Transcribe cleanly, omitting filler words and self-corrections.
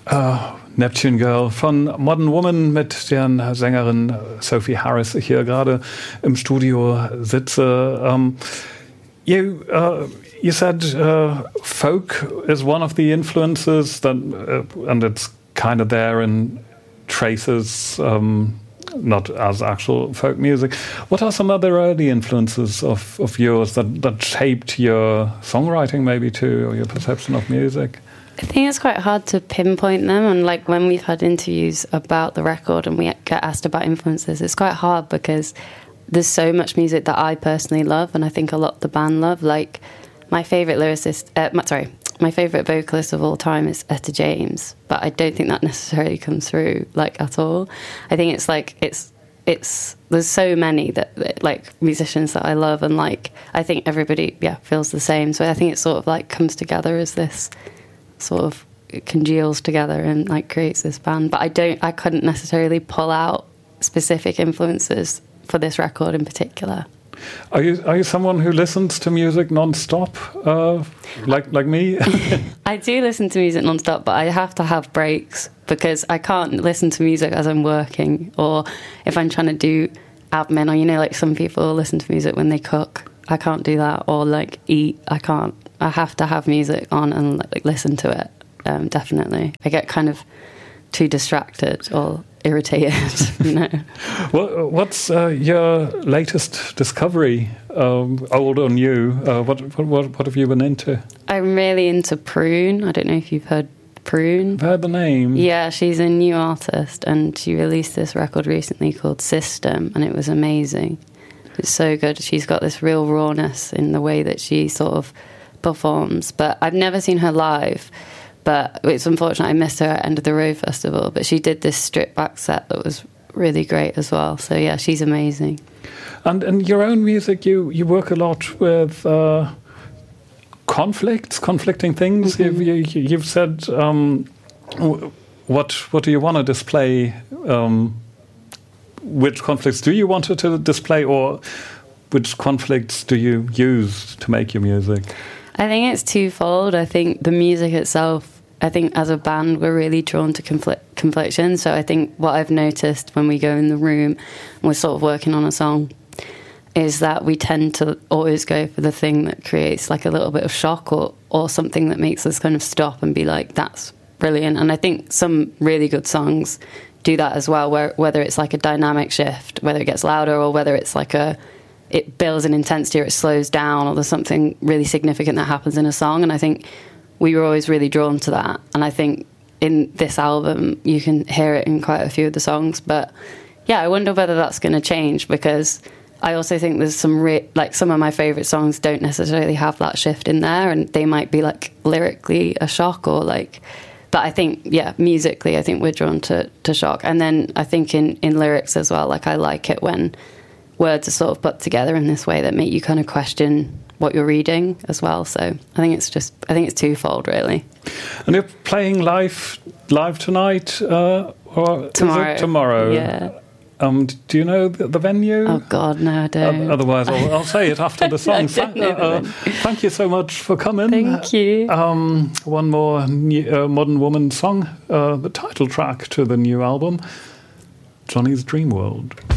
Neptune Girl von Modern Woman, mit deren Sängerin Sophie Harris ich hier gerade im Studio sitze. You said folk is one of the influences, that, and it's kind of there in traces, not as actual folk music. What are some other early influences of yours that shaped your songwriting maybe too, or your perception of music? I think it's quite hard to pinpoint them, and like when we've had interviews about the record and we get asked about influences, it's quite hard because there's so much music that I personally love, and I think a lot the band love. Like my favourite my favourite vocalist of all time is Etta James, but I don't think that necessarily comes through like at all. I think it's like it's there's so many that like musicians that I love, and like I think everybody feels the same. So I think it sort of like comes together as this sort of congeals together and like creates this band. But I couldn't necessarily pull out specific influences for this record in particular. Are you someone who listens to music non-stop, like me? I do listen to music non-stop, but I have to have breaks because I can't listen to music as I'm working, or if I'm trying to do admin, or like some people listen to music when they cook. I can't do that, or like eat. I can't. I have to have music on and like listen to it. Definitely, I get kind of too distracted or irritated. What's your latest discovery, old or new? What have you been into? I'm really into Prune. I don't know if you've heard Prune. I've heard the name. Yeah, she's a new artist, and she released this record recently called System, and it was amazing. It's so good. She's got this real rawness in the way that she sort of performs, but I've never seen her live, but it's unfortunate I missed her at End of the Road Festival, but she did this stripped back set that was really great as well. So yeah, she's amazing. And your own music, you work a lot with conflicting things. Mm-hmm. You've said what do you want to display, which conflicts do you want to display, or which conflicts do you use to make your music? I think it's twofold. I think the music itself, I think as a band, we're really drawn to confliction. So I think what I've noticed when we go in the room and we're sort of working on a song is that we tend to always go for the thing that creates like a little bit of shock, or something that makes us kind of stop and be like, that's brilliant. And I think some really good songs do that as well, whether it's like a dynamic shift, whether it gets louder, or whether it's like it builds an intensity, or it slows down, or there's something really significant that happens in a song. And I think we were always really drawn to that. And I think in this album, you can hear it in quite a few of the songs. But yeah, I wonder whether that's going to change, because I also think there's some some of my favourite songs don't necessarily have that shift in there, and they might be like lyrically a shock, or like, but I think, yeah, musically, I think we're drawn to shock. And then I think in lyrics as well, like I like it when words are sort of put together in this way that make you kind of question what you're reading as well. So I think it's twofold, really. And you're playing live tonight, or tomorrow? Is it tomorrow? Yeah. Do you know the venue? Oh God, no, I don't. Otherwise, I'll say it after the song. Thank you so much for coming. Thank you. One more Modern Woman song, the title track to the new album, Johnny's Dream World.